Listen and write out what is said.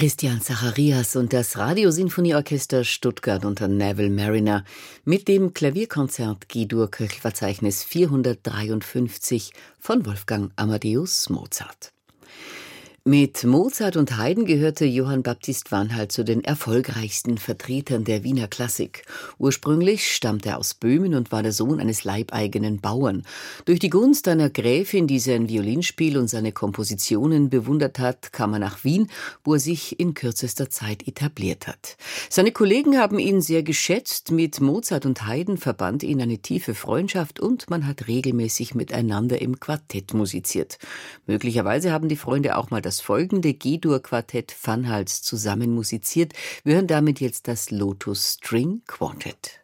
Christian Zacharias und das Radiosinfonieorchester Stuttgart unter Neville Marriner mit dem Klavierkonzert G-Dur-Köchelverzeichnis 453 von Wolfgang Amadeus Mozart. Mit Mozart und Haydn gehörte Johann Baptist Wanhalt zu den erfolgreichsten Vertretern der Wiener Klassik. Ursprünglich stammte er aus Böhmen und war der Sohn eines leibeigenen Bauern. Durch die Gunst einer Gräfin, die sein Violinspiel und seine Kompositionen bewundert hat, kam er nach Wien, wo er sich in kürzester Zeit etabliert hat. Seine Kollegen haben ihn sehr geschätzt. Mit Mozart und Haydn verband ihn eine tiefe Freundschaft und man hat regelmäßig miteinander im Quartett musiziert. Möglicherweise haben die Freunde auch mal das folgende G-Dur-Quartett Vanhals zusammen musiziert. Wir hören damit jetzt das Lotus String Quartet.